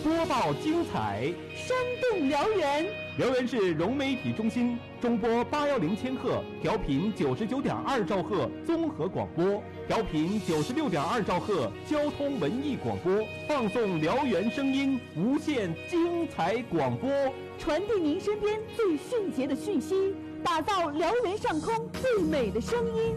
播报精彩， 生动辽源。 辽源市融媒体中心中波810千赫，调频99.2兆赫综合广播，调频96.2兆赫交通文艺广播，放送辽源声音，无限精彩广播， 传递您身边最迅捷的讯息，打造辽源上空最美的声音。